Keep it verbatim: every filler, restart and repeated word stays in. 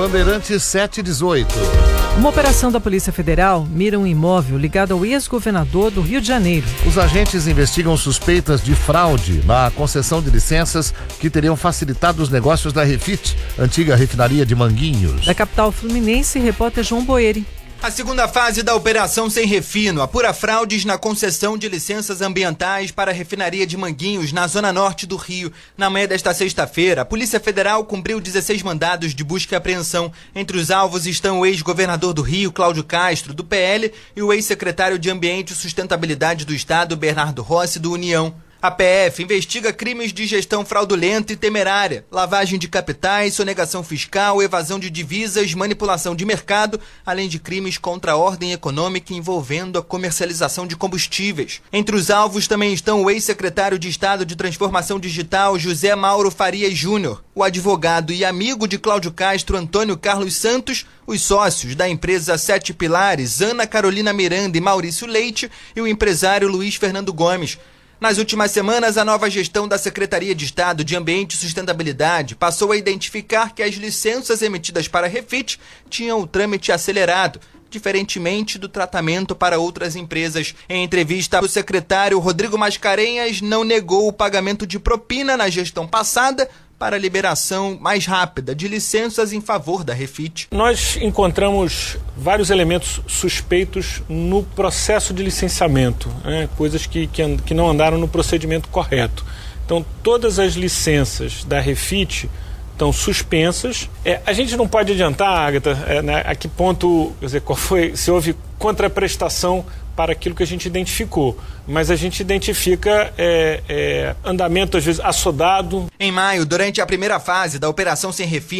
Bandeirantes sete e dezoito. Uma operação da Polícia Federal mira um imóvel ligado ao ex-governador do Rio de Janeiro. Os agentes investigam suspeitas de fraude na concessão de licenças que teriam facilitado os negócios da Refit, antiga refinaria de Manguinhos. Da capital fluminense, repórter João Boeri. A segunda fase da Operação Sem Refino apura fraudes na concessão de licenças ambientais para a refinaria de Manguinhos, na zona norte do Rio. Na manhã desta sexta-feira, a Polícia Federal cumpriu dezesseis mandados de busca e apreensão. Entre os alvos estão o ex-governador do Rio, Cláudio Castro, do P L, e o ex-secretário de Ambiente e Sustentabilidade do Estado, Bernardo Rossi, do União. A P F investiga crimes de gestão fraudulenta e temerária, lavagem de capitais, sonegação fiscal, evasão de divisas, manipulação de mercado, além de crimes contra a ordem econômica envolvendo a comercialização de combustíveis. Entre os alvos também estão o ex-secretário de Estado de Transformação Digital, José Mauro Farias Júnior, o advogado e amigo de Cláudio Castro, Antônio Carlos Santos, os sócios da empresa Sete Pilares, Ana Carolina Miranda e Maurício Leite, e o empresário Luiz Fernando Gomes. Nas últimas semanas, a nova gestão da Secretaria de Estado de Ambiente e Sustentabilidade passou a identificar que as licenças emitidas para a Refit tinham o trâmite acelerado, diferentemente do tratamento para outras empresas. Em entrevista, o secretário Rodrigo Mascarenhas não negou o pagamento de propina na gestão passada para a liberação mais rápida de licenças em favor da Refit. Nós encontramos vários elementos suspeitos no processo de licenciamento, né? Coisas que, que, que não andaram no procedimento correto. Então, todas as licenças da Refit estão suspensas. É, a gente não pode adiantar, Agatha, é, né, a que ponto, quer dizer, qual foi, se houve contraprestação para aquilo que a gente identificou, mas a gente identifica é, é, andamento, às vezes, assodado. Em maio, durante a primeira fase da Operação Sem Refino,